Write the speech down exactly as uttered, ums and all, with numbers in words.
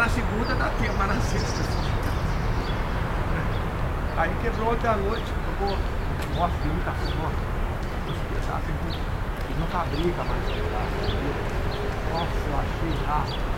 na segunda dá tempo, mas na sexta. Aí quebrou ontem à noite, ficou. Nossa, tem muita coisa. Esse pedaço não fabrica mais pedaço. Nossa, eu achei rápido.